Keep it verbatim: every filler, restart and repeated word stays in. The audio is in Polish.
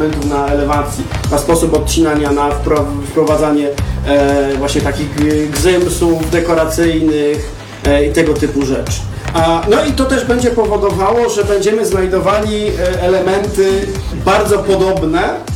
elementów na elewacji, na sposób odcinania, na wprowadzanie e, właśnie takich gzymsów dekoracyjnych e, i tego typu rzeczy. A, no i to też będzie powodowało, że będziemy znajdowali elementy bardzo podobne